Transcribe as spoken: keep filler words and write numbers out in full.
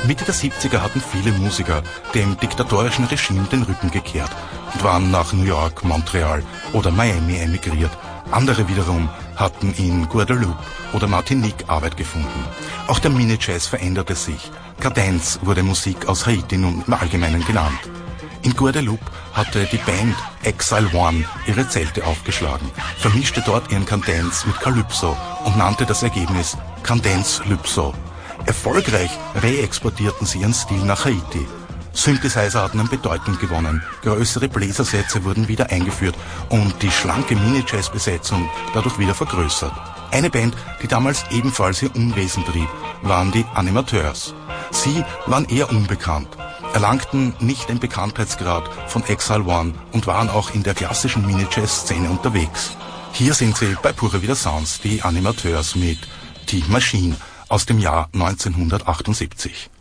Mitte der siebziger hatten viele Musiker dem diktatorischen Regime den Rücken gekehrt und waren nach New York, Montreal oder Miami emigriert. Andere wiederum hatten in Guadeloupe oder Martinique Arbeit gefunden. Auch der Mini-Jazz veränderte sich. Kadenz wurde Musik aus Haiti nun im Allgemeinen genannt. In Guadeloupe hatte die Band Exile One ihre Zelte aufgeschlagen, vermischte dort ihren Kadenz mit Calypso und nannte das Ergebnis Kadenz Lypso. Erfolgreich reexportierten sie ihren Stil nach Haiti. Synthesizer hatten an Bedeutung gewonnen, größere Bläsersätze wurden wieder eingeführt und die schlanke Mini-Jazz-Besetzung dadurch wieder vergrößert. Eine Band, die damals ebenfalls ihr Unwesen trieb, waren die Animateurs. Sie waren eher unbekannt, erlangten nicht den Bekanntheitsgrad von Exile One und waren auch in der klassischen Mini-Jazz-Szene unterwegs. Hier sind sie bei Pure Vida Sounds, die Animateurs mit Die Machine aus dem Jahr neunzehnhundertachtundsiebzig.